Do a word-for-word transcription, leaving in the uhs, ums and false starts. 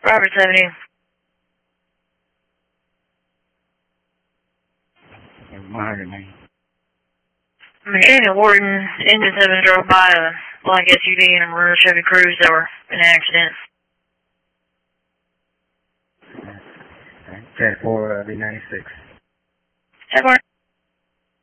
Roberts Avenue. one hundred, man. Machine and Wharton, engine seven drove by a black S U V and a maroon Chevy Cruze that were in an accident. ten four, uh, B ninety-six. Edward.